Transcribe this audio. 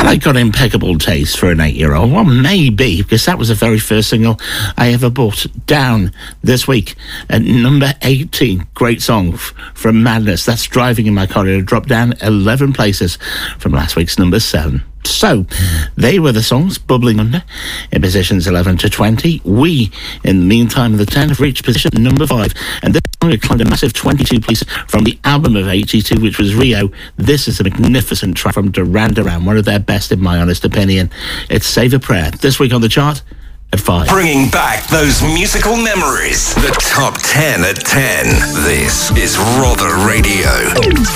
I got impeccable taste for an 8-year-old? Well, maybe, because that was the very first single I ever bought down this week at number 18. Great song from Madness. That's Driving in My Car. It dropped down 11 places from last week's number 7. So, they were the songs bubbling under in positions 11 to 20. We, in the meantime, in the 10, have reached position number 5. And this song had climbed a massive 22 places from the album of 82, which was Rio. This is a magnificent track from Duran Duran, one of their best, in my honest opinion. It's Save a Prayer. This week on the chart, at 5. Bringing back those musical memories. The top 10 at 10. This is Rother Radio.